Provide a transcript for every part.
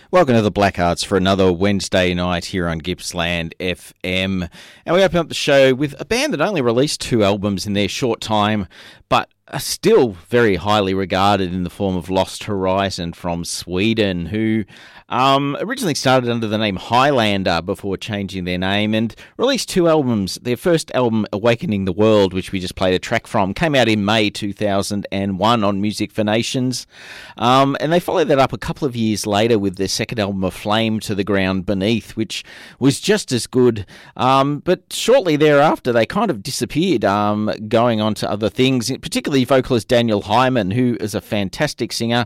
Welcome to the Black Arts for another Wednesday night here on Gippsland FM. And we open up the show with a band that only released 2 albums in their short time, but are still very highly regarded in the form of Lost Horizon from Sweden, who originally started under the name Highlander before changing their name and released 2 albums. Their first album, Awakening the World, which we just played a track from, came out in May 2001 on Music for Nations. And they followed that up a couple of years later with their second album, A Flame to the Ground Beneath, which was just as good. But shortly thereafter, they kind of disappeared, going on to other things, particularly vocalist Daniel Hyman, who is a fantastic singer.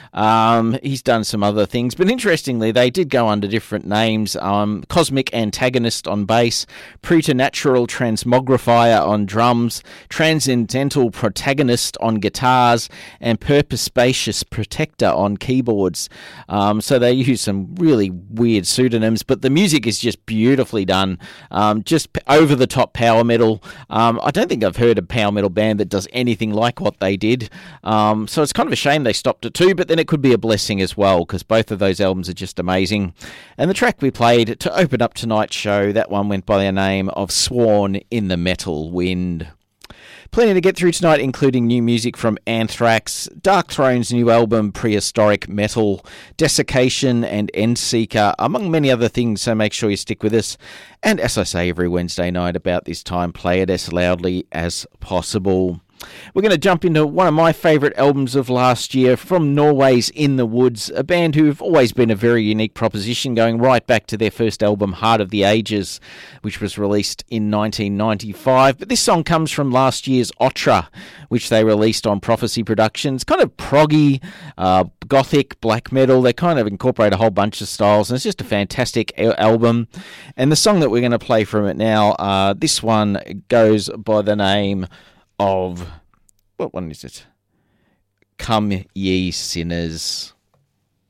He's done some other things, but interestingly, they did go under different names. Cosmic Antagonist on bass, Preternatural Transmogrifier on drums, Transcendental Protagonist on guitars, and Purpospacious Protector on keyboards. So they use some really weird pseudonyms, but the music is just beautifully done. Just over-the-top power metal. I don't think I've heard a power metal band that does anything like what they did. So it's kind of a shame they stopped at 2, but then it could be a blessing as well, because both of those albums are just amazing. And the track we played to open up tonight's show, that one went by the name of Sworn in the Metal Wind. Plenty to get through tonight, including new music from Anthrax, Dark Throne's new album, Prehistoric Metal, Desiccation and Endseeker, among many other things, so make sure you stick with us. And as I say every Wednesday night about this time, play it as loudly as possible. We're going to jump into one of my favourite albums of last year from Norway's In the Woods, a band who've always been a very unique proposition, going right back to their first album, Heart of the Ages, which was released in 1995. But this song comes from last year's Otra, which they released on Prophecy Productions. Kind of proggy, gothic, black metal. They kind of incorporate a whole bunch of styles, and it's just a fantastic album. And the song that we're going to play from it now, this one goes by the name of, what one is it? Come Ye Sinners.